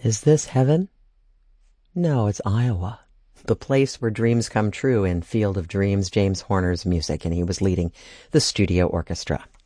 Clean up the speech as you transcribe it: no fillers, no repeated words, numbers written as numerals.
Is this heaven? No, it's Iowa. The place where dreams come true in Field of Dreams, James Horner's music, and he was leading the studio orchestra.